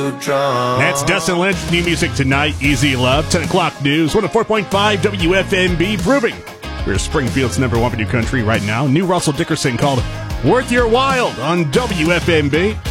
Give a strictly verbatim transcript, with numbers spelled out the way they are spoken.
That's Dustin Lynch. New music tonight. Easy Love. ten o'clock news. one oh four point five W F M B. Proving we're Springfield's number one for new country right now. New Russell Dickerson called Worth Your While on W F M B.